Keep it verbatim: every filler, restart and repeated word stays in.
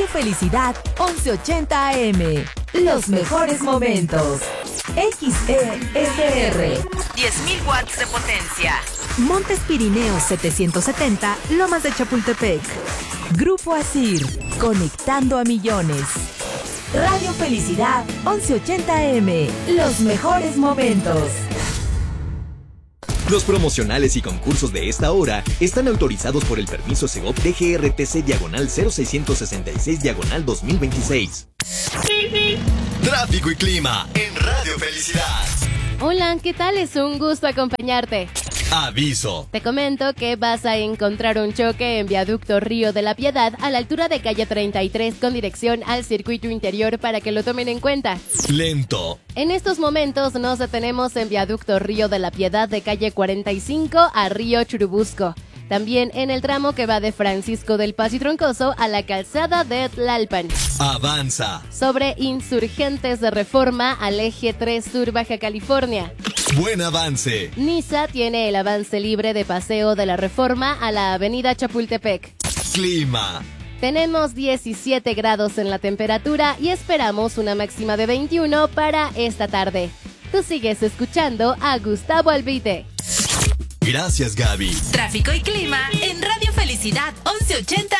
Radio Felicidad once ochenta A M. Los mejores momentos. X E S R. diez mil watts de potencia. Montes Pirineos setecientos setenta, Lomas de Chapultepec. Grupo Asir, conectando a millones. Radio Felicidad once ochenta A M. Los mejores momentos. Los promocionales y concursos de esta hora están autorizados por el permiso Segov D G R T C diagonal cero seiscientos sesenta y seis diagonal dos mil veintiséis. Tráfico y clima en Radio Felicidad. Hola, ¿qué tal? Es un gusto acompañarte. Aviso. Te comento que vas a encontrar un choque en Viaducto Río de la Piedad a la altura de calle treinta y tres con dirección al circuito interior para que lo tomen en cuenta. Lento. En estos momentos nos detenemos en Viaducto Río de la Piedad de calle cuarenta y cinco a Río Churubusco. También en el tramo que va de Francisco del Paz y Troncoso a la calzada de Tlalpan. Avanza. Sobre Insurgentes de Reforma al eje tres Sur Baja California. Buen avance. Niza tiene el avance libre de Paseo de la Reforma a la avenida Chapultepec. Clima. Tenemos diecisiete grados en la temperatura y esperamos una máxima de veintiuno para esta tarde. Tú sigues escuchando a Gustavo Albite. Gracias, Gaby. Tráfico y clima en Radio Felicidad once ochenta